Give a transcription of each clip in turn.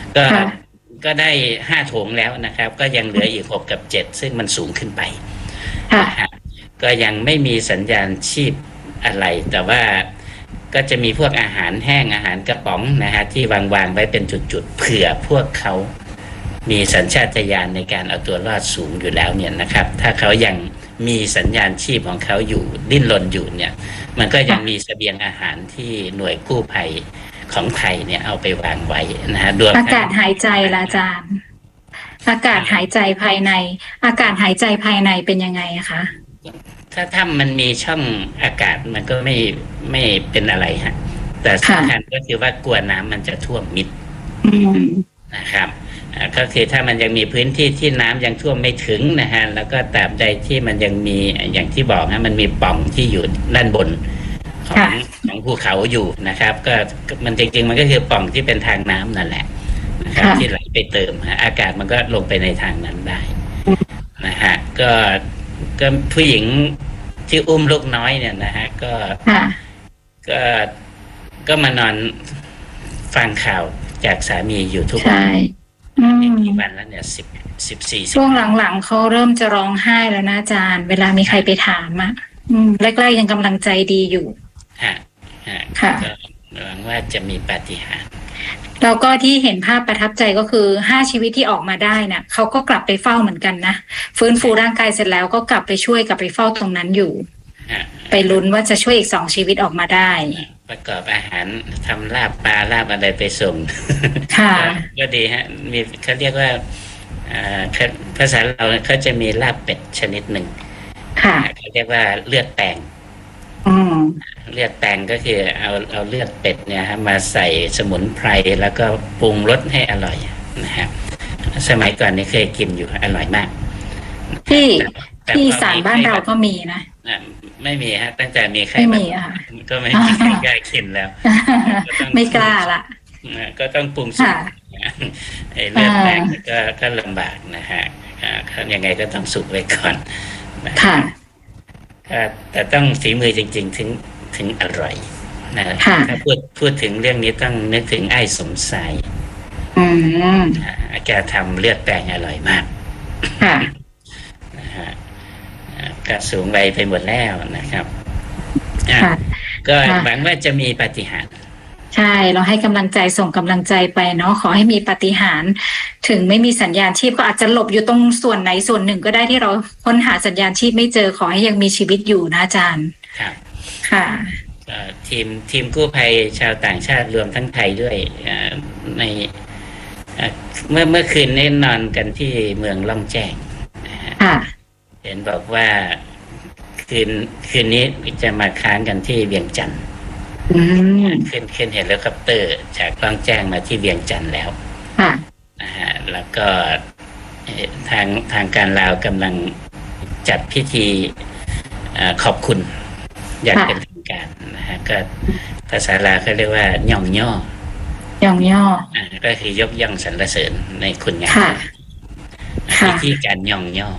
ก็ค่ะก็ได้5 โถงแล้วนะครับก็ยังเหลืออีก6 กับ 7ซึ่งมันสูงขึ้นไปค่ะนะฮะก็ยังไม่มีสัญญาณชีพอะไรแต่ว่าก็จะมีพวกอาหารแห้งอาหารกระป๋องนะฮะที่วางไว้เป็นจุดๆเผื่อพวกเขามีสัญชาตญาณในการเอาตัวรอดสูงอยู่แล้วเนี่ยนะครับถ้าเขายังมีสัญญาณชีพของเขาอยู่ดิ้นรนอยู่เนี่ยมันก็ยังมีเสบียงอาหารที่หน่วยกู้ภัยของไทยเนี่ยเอาไปวางไว้นะฮะรวมอาทั้งกาศหายใจละอาจารย์อากาศหายใจภายในอากาศหายใจภายในเป็นยังไงอะคะถ้ามันมีช่องอากาศมันก็ไม่เป็นอะไรฮะแต่ค่ะสำคัญก็คือว่ากลัวน้ำมันจะท่วมมิดอืมนะครับก็คือถ้ามันยังมีพื้นที่ที่น้ำยังท่วมไม่ถึงนะฮะแล้วก็ตราบใดที่มันยังมีอย่างที่บอกนะมันมีปล่องที่อยู่ด้านบนของค่ะของภูเขาอยู่นะครับก็มันจริงๆมันก็คือปล่องที่เป็นทางน้ำนั่นแหละนะครับค่ะที่ไหลไปเติมอากาศมันก็ลงไปในทางนั้นได้นะฮะก็ผู้หญิงที่อุ้มลูกน้อยเนี่ยนะฮะค่ะก็ก็มานอนฟังข่าวจากสามีอยู่ทุกวันใช่อืมกี่วันแล้วเนี่ย14 ช่วงหลังๆเขาเริ่มจะร้องไห้แล้วนะอาจารย์เวลามีใครไปถามอ่ะแรกๆยังกำลังใจดีอยู่ฮะค่ะก็หวังว่าจะมีปาฏิหาริย์แล้วก็ที่เห็นภาพประทับใจก็คือ5 ชีวิตที่ออกมาได้น่ะเขาก็กลับไปเฝ้าเหมือนกันนะฟื้นฟูร่างกายเสร็จแล้วก็กลับไปช่วยกลับไปเฝ้าตรงนั้นอยู่ฮะไปลุ้นว่าจะช่วยอีก2 ชีวิตออกมาได้ประกอบอาหารทำลาบปลาลาบอะไรไปส่งค่ะก็ดีฮะมีเขาเรียกว่าภาษาเราเขาจะมีลาบเป็ดชนิดหนึ่งค่ะเขาเรียกว่าเลือดแปลงอืมเลือดแปลงก็คือเอาเลือดเป็ดเนี่ยฮะมาใส่สมุนไพรแล้วก็ปรุงรสให้อร่อยนะครับสมัยก่อนนี่เคยกินอยู่อร่อยมากที่แต่ที่พอสารบ้านเราก็มีนะไม่มีฮะตั้งแต่มีไข้ไม่หวัดมีอะค่ะก็ไม่มีใครกล้ากินแล้วก็ต้องไม่กล้าละก็ต้องปรุงสุกค่ะไอ้เลือดแปลงก็ลำบากนะฮะยังไงก็ต้องสุกไว้ก่อนนะค่ะแต่ต้องฝีมือจริงๆถึงอร่อยนะถ้าพูดถึงเรื่องนี้ต้องนึกถึงไอ้สมศัยแกทำเลือดแปลงอร่อยมากค่ะนะฮะก็สูงวัยไปหมดแล้วนะครับก็หวังว่าจะมีปาฏิหาริย์ใช่เราให้กำลังใจส่งกำลังใจไปเนาะขอให้มีปาฏิหาริย์ถึงไม่มีสัญญาณชีพก็อาจจะหลบอยู่ตรงส่วนไหนส่วนหนึ่งก็ได้ที่เราค้นหาสัญญาณชีพไม่เจอขอให้ยังมีชีวิตอยู่นะอาจารย์ครับค่ะทีมกู้ภัยชาวต่างชาติรวมทั้งไทยด้วยในเมื่อคืนนี้นอนกันที่เมืองล่องแจ้งเห็นบอกว่าคืนนี้จะมาค้างกันที่เวียงจันทร์ขึ้นเฮลิคอปเตอร์จากล่องแจ้งมาที่เวียงจันทร์แล้วนะฮะแล้วก็ทางการลาวกำลังจัดพิธีขอบคุณอย่างเป็นทางการนะฮะก็ภาษาลาวเขาเรียกว่าย่องย่ก็คือยกย่องสรรเสริญในคุณงามพิธีการย่องย่อ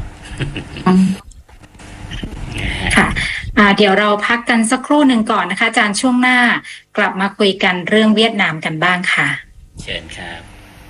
ค่ะเดี๋ยวเราพักกันสักครู่หนึ่งก่อนนะคะอาจารย์ช่วงหน้ากลับมาคุยกันเรื่องเวียดนามกันบ้างค่ะเชิญครับ